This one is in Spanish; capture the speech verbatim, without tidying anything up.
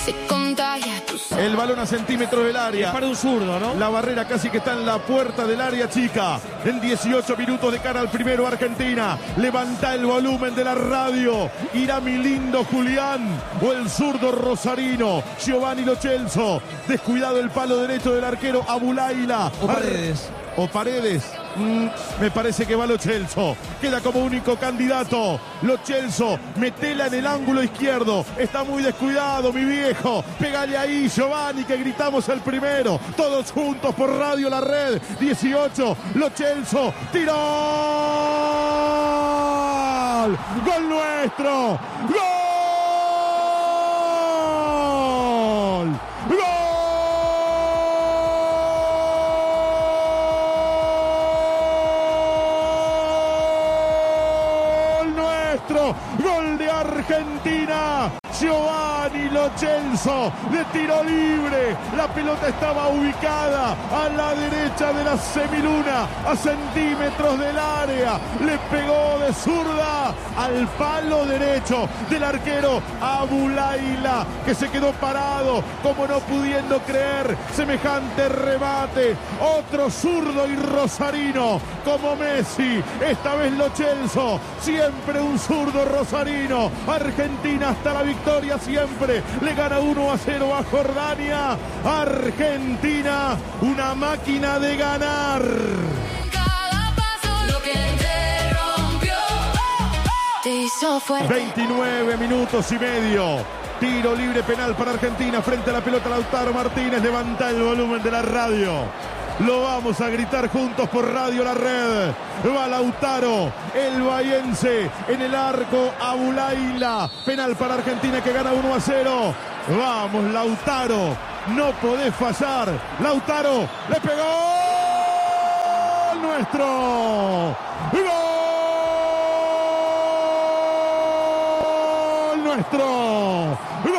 se contagia. El balón a centímetros del área. Es para un zurdo, ¿no? La barrera casi que está en la puerta del área chica. En dieciocho minutos de cara al primero Argentina. Levanta el volumen de la radio. Irá mi lindo Julián o el zurdo rosarino Giovanni Lo Celso. Descuidado el palo derecho del arquero Abulaila. O Paredes. O Paredes. Mm, me parece que va Lo Celso. Queda como único candidato Lo Celso. Metela en el ángulo izquierdo. Está muy descuidado, mi viejo. Pégale ahí, Giovanni, que gritamos el primero. Todos juntos por Radio La Red. dieciocho. Lo Celso. ¡Tiró! ¡Gol nuestro! ¡Gol! ¡Gol! Gol de Argentina. Giovanni Lo Celso de tiro libre. La pelota estaba ubicada a la derecha de la semiluna, a centímetros del área. Le pegó de zurda al palo derecho del arquero Abulaila, que se quedó parado como no pudiendo creer semejante remate. Otro zurdo y rosarino como Messi. Esta vez Lo Celso. Siempre un zurdo rosarino. Argentina hasta la victoria siempre. Le gana uno a cero a Jordania. Argentina, una máquina de ganar. Cada paso lo que te rompió te hizo fuerte. veintinueve minutos y medio. Tiro libre penal para Argentina frente a la pelota Lautaro Martínez. Levanta el volumen de la radio. Lo vamos a gritar juntos por Radio La Red. Va Lautaro, el bahiense, en el arco Abulaila. Penal para Argentina que gana uno a cero. Vamos, Lautaro. No podés fallar. Lautaro le pegó. ¡Gol nuestro! ¡Gol nuestro! ¡Gol!